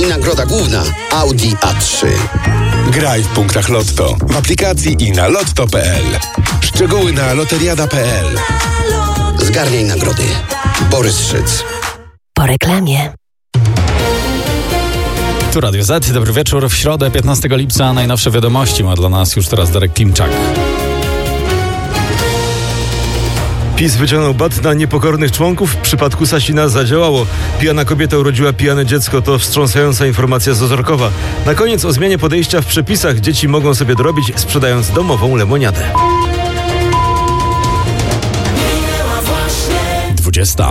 i nagroda główna Audi A3. Graj w punktach Lotto, w aplikacji i na lotto.pl. Szczegóły na loteriada.pl. Zgarniaj nagrody. Borys Szyc. Po reklamie. Tu Radio Z. Dobry wieczór. W środę 15 lipca najnowsze wiadomości ma dla nas już teraz Darek Klimczak. PiS wyciągnął bat na niepokornych członków. W przypadku Sasina zadziałało. Pijana kobieta urodziła pijane dziecko. To wstrząsająca informacja z Ozorkowa. Na koniec o zmianie podejścia w przepisach. Dzieci mogą sobie dorobić, sprzedając domową lemoniadę. 20.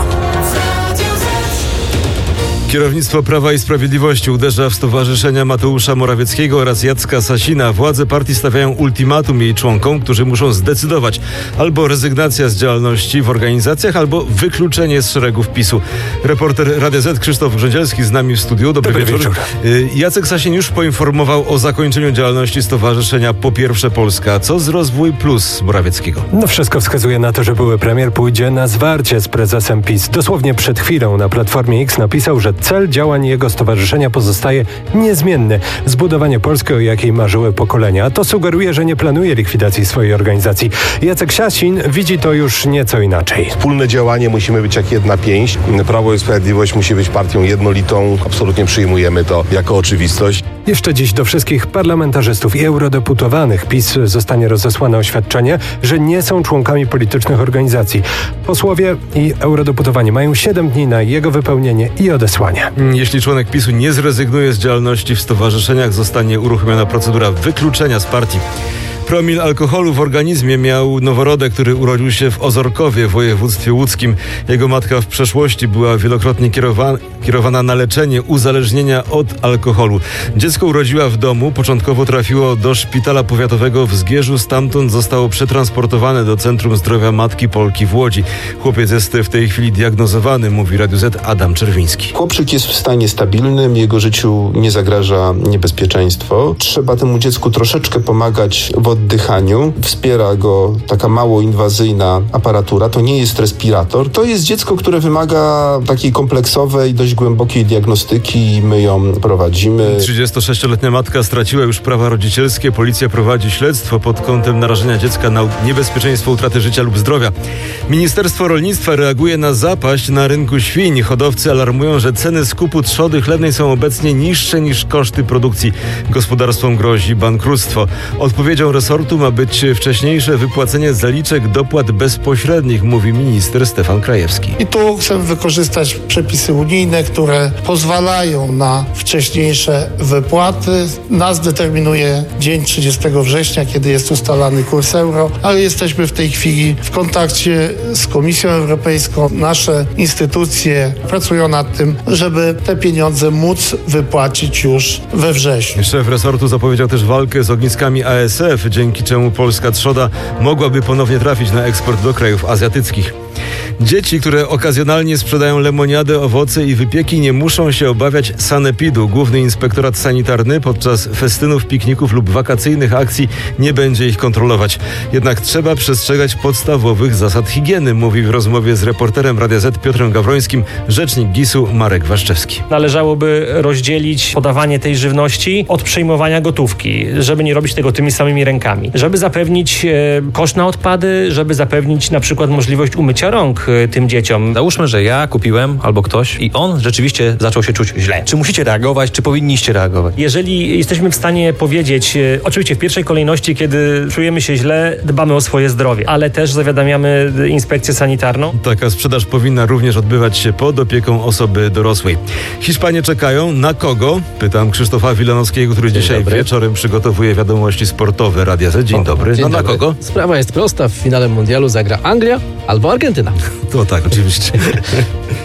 Kierownictwo Prawa i Sprawiedliwości uderza w stowarzyszenia Mateusza Morawieckiego oraz Jacka Sasina. Władze partii stawiają ultimatum jej członkom, którzy muszą zdecydować: albo rezygnacja z działalności w organizacjach, albo wykluczenie z szeregów PiS-u. Reporter Radia Z Krzysztof Grządzielski z nami w studiu. Dobry wieczór. Jacek Sasin już poinformował o zakończeniu działalności stowarzyszenia Po Pierwsze Polska. Co z Rozwój Plus Morawieckiego? Wszystko wskazuje na to, że były premier pójdzie na zwarcie z prezesem PiS. Dosłownie przed chwilą na Platformie X napisał, że cel działań jego stowarzyszenia pozostaje niezmienny. Zbudowanie Polski, o jakiej marzyły pokolenia. A to sugeruje, że nie planuje likwidacji swojej organizacji. Jacek Sasin widzi to już nieco inaczej. Wspólne działanie musimy być jak jedna pięść. Prawo i Sprawiedliwość musi być partią jednolitą. Absolutnie przyjmujemy to jako oczywistość. Jeszcze dziś do wszystkich parlamentarzystów i eurodeputowanych PiS zostanie rozesłane oświadczenie, że nie są członkami politycznych organizacji. Posłowie i eurodeputowani mają 7 dni na jego wypełnienie i odesłanie. Jeśli członek PiS-u nie zrezygnuje z działalności w stowarzyszeniach, zostanie uruchomiona procedura wykluczenia z partii. Promil alkoholu w organizmie miał noworodek, który urodził się w Ozorkowie w województwie łódzkim. Jego matka w przeszłości była wielokrotnie kierowana na leczenie uzależnienia od alkoholu. Dziecko urodziła w domu, początkowo trafiło do szpitala powiatowego w Zgierzu, stamtąd zostało przetransportowane do Centrum Zdrowia Matki Polki w Łodzi. Chłopiec jest w tej chwili diagnozowany, mówi Radiu Z Adam Czerwiński. Chłopczyk jest w stanie stabilnym, jego życiu nie zagraża niebezpieczeństwo. Trzeba temu dziecku troszeczkę pomagać w oddychaniu. Wspiera go taka mało inwazyjna aparatura. To nie jest respirator. To jest dziecko, które wymaga takiej kompleksowej, dość głębokiej diagnostyki i my ją prowadzimy. 36-letnia matka straciła już prawa rodzicielskie. Policja prowadzi śledztwo pod kątem narażenia dziecka na niebezpieczeństwo utraty życia lub zdrowia. Ministerstwo Rolnictwa reaguje na zapaść na rynku świń. Hodowcy alarmują, że ceny skupu trzody chlewnej są obecnie niższe niż koszty produkcji. Gospodarstwom grozi bankructwo. Odpowiedzią resortu ma być wcześniejsze wypłacenie zaliczek dopłat bezpośrednich, mówi minister Stefan Krajewski. I tu chcemy wykorzystać przepisy unijne, które pozwalają na wcześniejsze wypłaty. Nas determinuje dzień 30 września, kiedy jest ustalany kurs euro, ale jesteśmy w tej chwili w kontakcie z Komisją Europejską. Nasze instytucje pracują nad tym, żeby te pieniądze móc wypłacić już we wrześniu. Szef resortu zapowiedział też walkę z ogniskami ASF, dzięki czemu polska trzoda mogłaby ponownie trafić na eksport do krajów azjatyckich. Dzieci, które okazjonalnie sprzedają lemoniadę, owoce i wypieki, nie muszą się obawiać sanepidu. Główny Inspektorat Sanitarny podczas festynów, pikników lub wakacyjnych akcji nie będzie ich kontrolować. Jednak trzeba przestrzegać podstawowych zasad higieny, mówi w rozmowie z reporterem Radia Z Piotrem Gawrońskim rzecznik GIS-u Marek Waszczewski. Należałoby rozdzielić podawanie tej żywności od przejmowania gotówki, żeby nie robić tego tymi samymi rękami. Żeby zapewnić kosz na odpady, żeby zapewnić na przykład możliwość umycia rąk tym dzieciom. Załóżmy, że ja kupiłem albo ktoś i on rzeczywiście zaczął się czuć źle. Czy musicie reagować, czy powinniście reagować? Jeżeli jesteśmy w stanie powiedzieć, oczywiście w pierwszej kolejności, kiedy czujemy się źle, dbamy o swoje zdrowie, ale też zawiadamiamy inspekcję sanitarną. Taka sprzedaż powinna również odbywać się pod opieką osoby dorosłej. Hiszpanie czekają na kogo? Pytam Krzysztofa Wilanowskiego, który dzisiaj wieczorem przygotowuje wiadomości sportowe Radia Z. Dzień dobry. Dzień dobry. Na kogo? Sprawa jest prosta. W finale mundialu zagra Anglia albo Argentyna. To tak, oczywiście.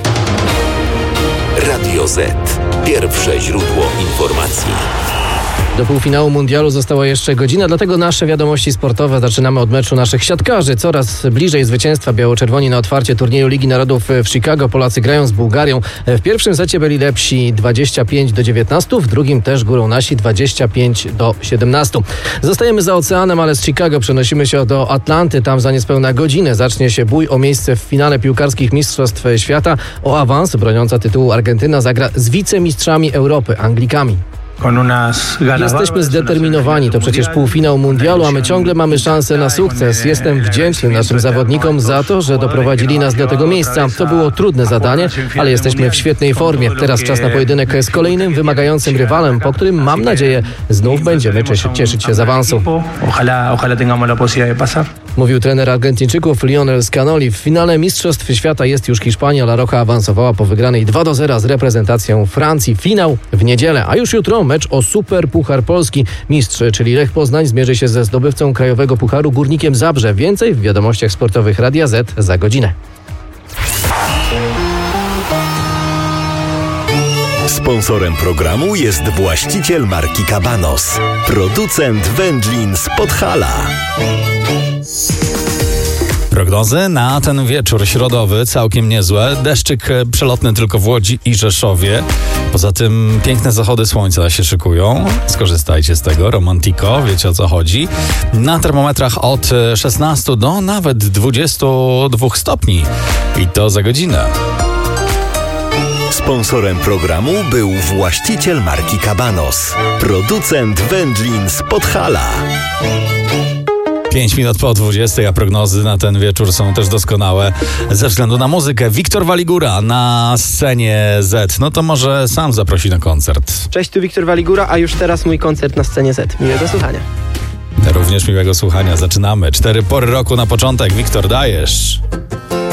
Radio Z. Pierwsze źródło informacji. Do półfinału mundialu została jeszcze godzina, dlatego nasze wiadomości sportowe zaczynamy od meczu naszych siatkarzy. Coraz bliżej zwycięstwa biało-czerwoni na otwarcie turnieju Ligi Narodów w Chicago. Polacy grają z Bułgarią. W pierwszym secie byli lepsi 25-19, w drugim też górą nasi 25-17. Zostajemy za oceanem, ale z Chicago przenosimy się do Atlanty. Tam za niespełna godzinę zacznie się bój o miejsce w finale piłkarskich Mistrzostw Świata. O awans broniąca tytułu Argentyna zagra z wicemistrzami Europy, Anglikami. Jesteśmy zdeterminowani, to przecież półfinał mundialu, a my ciągle mamy szansę na sukces. Jestem wdzięczny naszym zawodnikom za to, że doprowadzili nas do tego miejsca. To było trudne zadanie, ale jesteśmy w świetnej formie. Teraz czas na pojedynek z kolejnym wymagającym rywalem, po którym mam nadzieję znów będziemy cieszyć się z awansu. Mówił trener Argentyńczyków Lionel Scaloni. W finale Mistrzostw Świata jest już Hiszpania. La Roja awansowała po wygranej 2-0 z reprezentacją Francji. Finał w niedzielę, a już jutro mecz o Super Puchar Polski. Mistrz, czyli Lech Poznań, zmierzy się ze zdobywcą Krajowego Pucharu Górnikiem Zabrze. Więcej w wiadomościach sportowych Radia Z za godzinę. Sponsorem programu jest właściciel marki Cabanos, producent wędlin z Podhala. Prognozy na ten wieczór środowy całkiem niezłe. Deszczyk przelotny tylko w Łodzi i Rzeszowie. Poza tym piękne zachody słońca się szykują. Skorzystajcie z tego. Romantiko, wiecie o co chodzi. Na termometrach od 16 do nawet 22 stopni. I to za godzinę. Sponsorem programu był właściciel marki Cabanos, producent wędlin z Podhala. 5 minut po 20, a prognozy na ten wieczór są też doskonałe ze względu na muzykę. Wiktor Waligura na scenie Z. No to może sam zaprosi na koncert. Cześć, tu Wiktor Waligura, a już teraz mój koncert na scenie Z. Miłego słuchania. Również miłego słuchania. Zaczynamy. 4 pory roku na początek. Wiktor, dajesz.